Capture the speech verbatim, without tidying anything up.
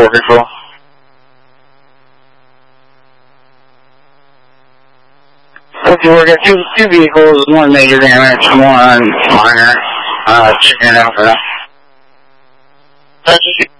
four control. Okay, we're got two, two vehicles, one major damage, one minor. Uh, checking it out for that.